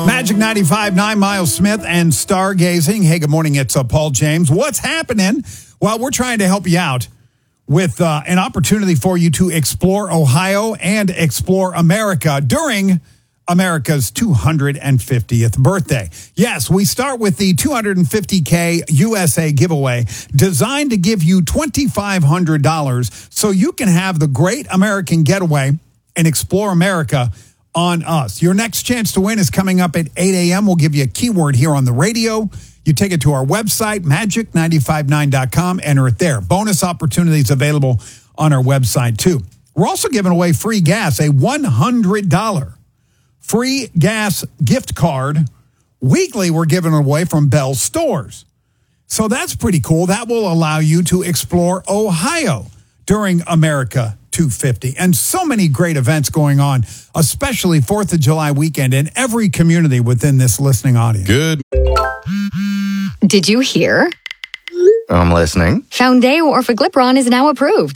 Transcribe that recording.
Magic 95.9, Miles Smith and Stargazing. Hey, good morning. It's Paul James. What's happening? Well, we're trying to help you out with an opportunity for you to explore Ohio and explore America during America's 250th birthday. Yes, we start with the $250K USA giveaway designed to give you $2,500 so you can have the great American getaway and explore America on us. Your next chance to win is coming up at 8 a.m. We'll give you a keyword here on the radio. You take it to our website, magic959.com, enter it there. Bonus opportunities available on our website, too. We're also giving away free gas, a $100 free gas gift card. Weekly, we're giving away from Bell Stores. So that's pretty cool. That will allow you to explore Ohio during America 250. And so many great events going on, especially 4th of July weekend in every community within this listening audience. Good. Did you hear? I'm listening. Foundayo Orforglipron is now approved.